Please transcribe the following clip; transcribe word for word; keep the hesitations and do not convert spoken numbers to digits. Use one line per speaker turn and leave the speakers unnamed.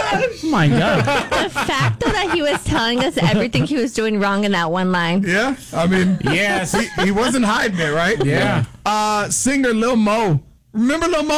Oh my God.
The fact though that he was telling us everything he was doing wrong in that one line.
Yeah, I mean,
Yes.
he, he wasn't hiding it, right?
Yeah.
Uh, singer Lil Mo. Remember Lil Mo?